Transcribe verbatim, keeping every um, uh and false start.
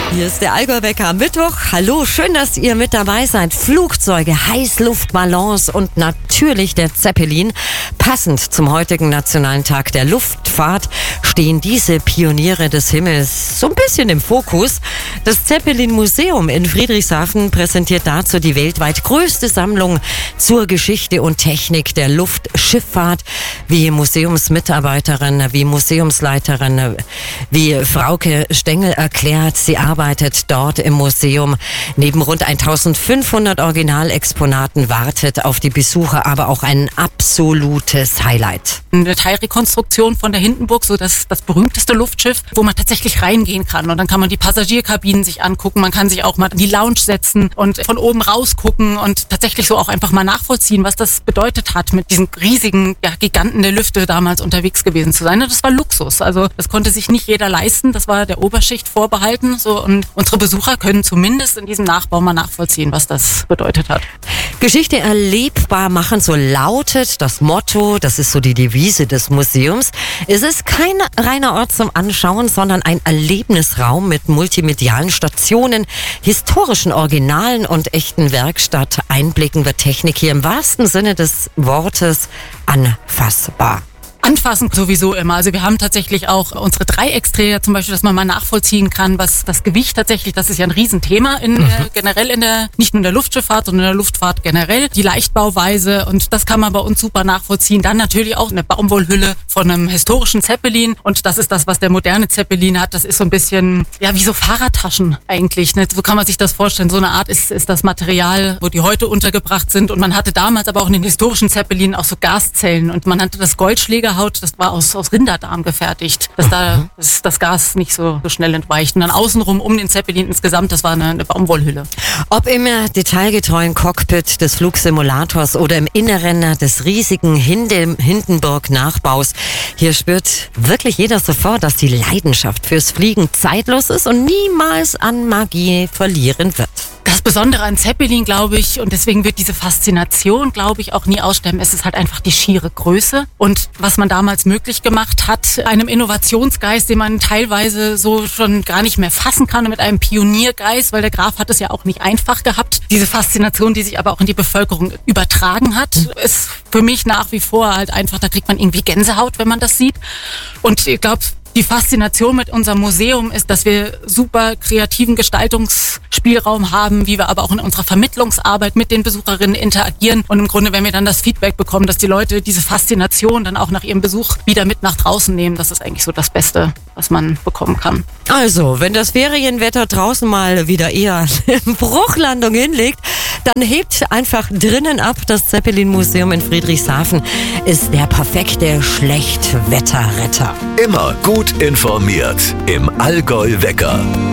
Hier ist der Allgäu-Wecker am Mittwoch. Hallo, schön, dass ihr mit dabei seid. Flugzeuge, Heißluftballons und natürlich der Zeppelin. Passend zum heutigen Nationalen Tag der Luftfahrt stehen diese Pioniere des Himmels so ein bisschen im Fokus. Das Zeppelin-Museum in Friedrichshafen präsentiert dazu die weltweit größte Sammlung zur Geschichte und Technik der Luftschifffahrt. Wie Museumsmitarbeiterin, wie Museumsleiterin, wie Frauke Stengel erklärt, sie arbeitet dort im Museum. Neben rund eintausendfünfhundert Originalexponaten wartet auf die Besucher aber auch ein absolutes Highlight. Eine Teilrekonstruktion von der Hindenburg, so das, das berühmteste Luftschiff, wo man tatsächlich reingehen kann. Und dann kann man die Passagierkabinen sich angucken, man kann sich auch mal in die Lounge setzen und von oben rausgucken und tatsächlich so auch einfach mal nachvollziehen, was das bedeutet hat, mit diesen riesigen ja, Giganten der Lüfte damals unterwegs gewesen zu sein. Das war Luxus, also das konnte sich nicht jeder leisten, das war der Oberschicht vorbehalten. So, und unsere Besucher können zumindest in diesem Nachbau mal nachvollziehen, was das bedeutet hat. Geschichte erlebbar machen, so lautet das Motto, das ist so die Devise des Museums. Es ist kein reiner Ort zum Anschauen, sondern ein Erlebnisraum mit multimedialen Stationen, historischen Originalen und echten Werkstatteinblicken wird Technik hier im wahrsten Sinne des Wortes anfassbar. Anfassen sowieso immer. Also wir haben tatsächlich auch unsere Dreiecksträger zum Beispiel, dass man mal nachvollziehen kann, was das Gewicht tatsächlich, das ist ja ein Riesenthema in, mhm. äh, generell in der, nicht nur in der Luftschifffahrt, sondern in der Luftfahrt generell. Die Leichtbauweise und das kann man bei uns super nachvollziehen. Dann natürlich auch eine Baumwollhülle von einem historischen Zeppelin und das ist das, was der moderne Zeppelin hat. Das ist so ein bisschen, ja, wie so Fahrradtaschen eigentlich. Ne? So kann man sich das vorstellen. So eine Art ist, ist das Material, wo die heute untergebracht sind und man hatte damals aber auch in den historischen Zeppelin auch so Gaszellen und man hatte das Goldschläger Haut, das war aus, aus Rinderdarm gefertigt, dass da das, das Gas nicht so, so schnell entweicht. Und dann außenrum um den Zeppelin insgesamt, das war eine, eine Baumwollhülle. Ob im detailgetreuen Cockpit des Flugsimulators oder im Inneren des riesigen Hinde, Hindenburg-Nachbaus, hier spürt wirklich jeder sofort, dass die Leidenschaft fürs Fliegen zeitlos ist und niemals an Magie verlieren wird. Das Besondere an Zeppelin, glaube ich, und deswegen wird diese Faszination, glaube ich, auch nie aussterben, es ist halt einfach die schiere Größe und was man damals möglich gemacht hat, einem Innovationsgeist, den man teilweise so schon gar nicht mehr fassen kann und mit einem Pioniergeist, weil der Graf hat es ja auch nicht einfach gehabt. Diese Faszination, die sich aber auch in die Bevölkerung übertragen hat, ist für mich nach wie vor halt einfach, da kriegt man irgendwie Gänsehaut, wenn man das sieht. Und ich glaube, die Faszination mit unserem Museum ist, dass wir super kreativen Gestaltungsspielraum haben, wie wir aber auch in unserer Vermittlungsarbeit mit den Besucherinnen interagieren. Und im Grunde, wenn wir dann das Feedback bekommen, dass die Leute diese Faszination dann auch nach ihrem Besuch wieder mit nach draußen nehmen, das ist eigentlich so das Beste, was man bekommen kann. Also, wenn das Ferienwetter draußen mal wieder eher eine Bruchlandung hinlegt, dann hebt einfach drinnen ab. Das Zeppelin-Museum in Friedrichshafen ist der perfekte Schlechtwetterretter. Immer gut informiert im Allgäu-Wecker.